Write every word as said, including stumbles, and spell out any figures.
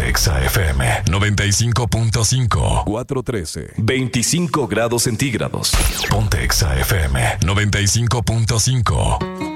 Ponte Exa F M noventa y cinco punto cinco. cuatro trece. veinticinco grados centígrados. Ponte Exa F M noventa y cinco punto cinco.